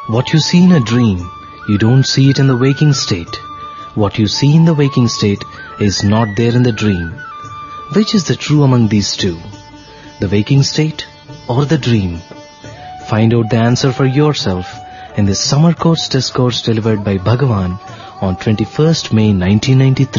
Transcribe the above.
What you see in a dream, you don't see it in the waking state. What you see in the waking state is not there in the dream. Which is the true among these two? The waking state or the dream? Find out the answer for yourself in this Summer Course Discourse delivered by Bhagavan on 21st May 1993.